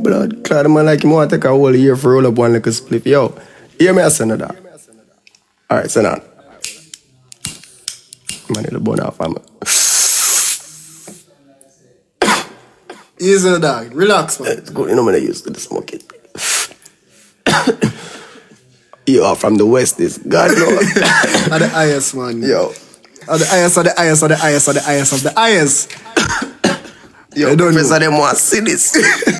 blood clot, man, like you want to take a whole year for roll up one little split. Yo, hear me, I send that. Alright, send on. Man, it'll burn off, man. Easy, dog. Relax, man. It's good, you know, man, I used to smoke it. You are from the West, this God, Lord. Are the highest, man. Yo. Are the highest, are the highest, are the highest, are the highest of the highest. Yo, I don't Professor, know. them want to see this.